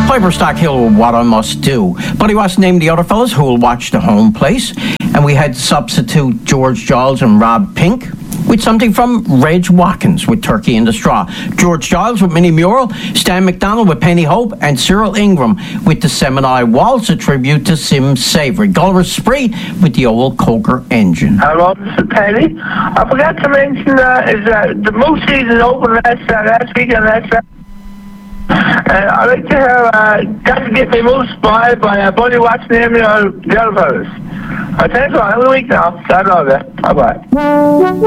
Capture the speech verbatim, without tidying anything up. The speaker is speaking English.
Piper Stock Hill, What I Must Do. Buddy Ross named the other fellas who will watch the home place. And we had substitute George Giles and Rob Pink with something from Reg Watkins with Turkey in the Straw. George Giles with Mini Mural, Stan McDonald with Penny Hope, and Cyril Ingram with the Seminole Waltz, a tribute to Sim Savory. Gulliver's Spree with the old Coker engine. Hello, Mister Penny. I forgot to mention uh, is uh, the Moose season opened last, uh, last weekend. Last, uh, and I'd like to hear uh, Got to Get Me Moose by, by uh, Buddy Watson and uh, the other fellas. Uh, thanks a lot. Have a week now. I love it. Bye-bye.